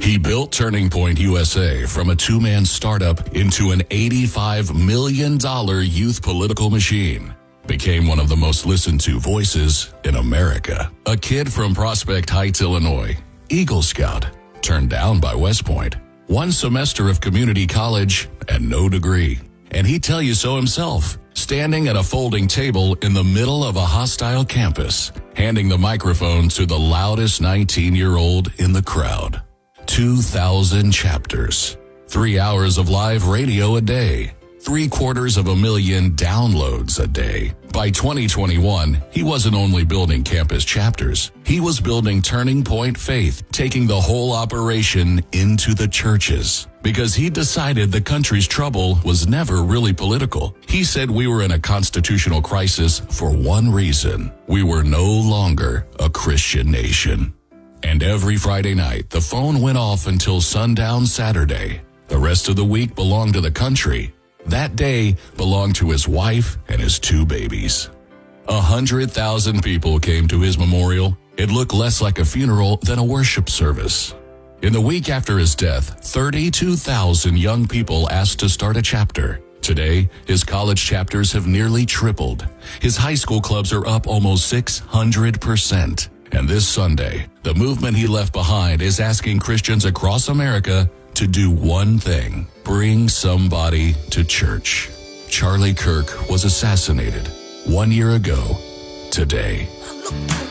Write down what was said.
He built Turning Point USA from a two-man startup into an $85 million youth political machine. Became one of the most listened to voices in America. A kid from Prospect Heights, Illinois, Eagle Scout, turned down by West Point. 1 semester of community college and no degree. And he'd tell you so himself, standing at a folding table in the middle of a hostile campus, handing the microphone to the loudest 19-year-old in the crowd. 2,000 chapters, 3 hours of live radio a day, 750,000 downloads a day. By 2021, he wasn't only building campus chapters, he was building Turning Point Faith, taking the whole operation into the churches. Because he decided the country's trouble was never really political. He said we were in a constitutional crisis for one reason. We were no longer a Christian nation. And every Friday night, the phone went off until sundown Saturday. The rest of the week belonged to the country. That day belonged to his wife and his 2 babies. 100,000 people came to his memorial. It looked less like a funeral than a worship service. In the week after his death, 32,000 young people asked to start a chapter. Today, his college chapters have nearly tripled. His high school clubs are up almost 600%. And this Sunday, the movement he left behind is asking Christians across America to do one thing: bring somebody to church. Charlie Kirk was assassinated 1 year ago today.